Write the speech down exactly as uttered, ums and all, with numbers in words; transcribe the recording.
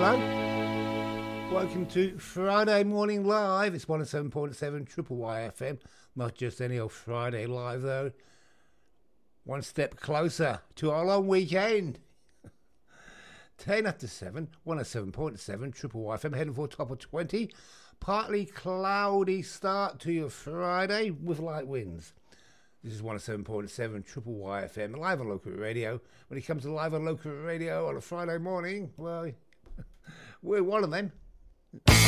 hello. Welcome to Friday Morning Live. It's one oh seven point seven Triple Y F M. Not just any old Friday Live, though. One step closer to our long weekend. ten after seven, one oh seven point seven Triple Y F M, heading for top of twenty. Partly cloudy start to your Friday with light winds. This is one oh seven point seven Triple Y F M, live on local radio. When it comes to live on local radio on a Friday morning, well, we're one of them.